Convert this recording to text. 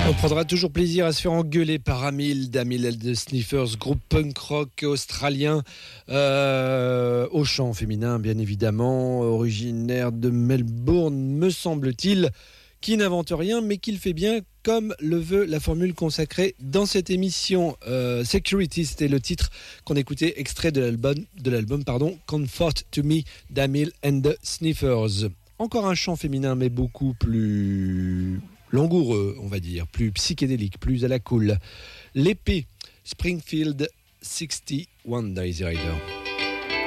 On prendra toujours plaisir à se faire engueuler par Amil and the Sniffers, groupe punk rock australien au chant féminin, bien évidemment, originaire de Melbourne, me semble-t-il, qui n'invente rien, mais qui le fait bien, comme le veut la formule consacrée dans cette émission. Security, c'était le titre qu'on écoutait, extrait de l'album, Comfort to Me d'Amil and the Sniffers. Encore un chant féminin, mais beaucoup plus langoureux, on va dire, plus psychédélique, plus à la cool. L'épée Springfield 61 d'Easy Rider.